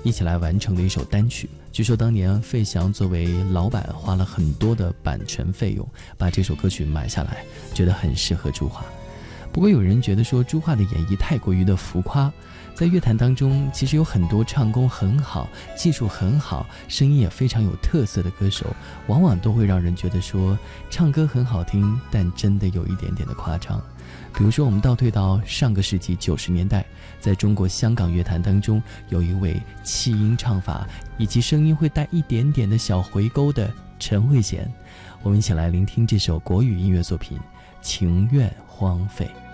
一起来完成的一首单曲。据说当年费翔作为老板花了很多的版权费用把这首歌曲买下来，觉得很适合朱桦。不过有人觉得说朱桦的演绎太过于的浮夸，在乐坛当中其实有很多唱功很好、技术很好、声音也非常有特色的歌手，往往都会让人觉得说唱歌很好听，但真的有一点点的夸张。比如说我们倒退到上个世纪90年代，在中国香港乐坛当中有一位气音唱法以及声音会带一点点的小回勾的陈慧娴，我们一起来聆听这首国语音乐作品《情愿荒废》。